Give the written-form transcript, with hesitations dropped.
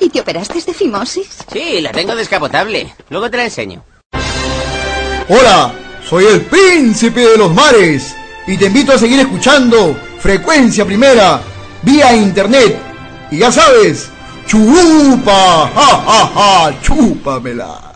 te operaste de fimosis? Sí, la tengo descapotable. Luego te la enseño. Hola, soy el príncipe de los mares y te invito a seguir escuchando Frecuencia Primera vía internet. Y ya sabes, chupa, ja, ja, ja, chúpamela.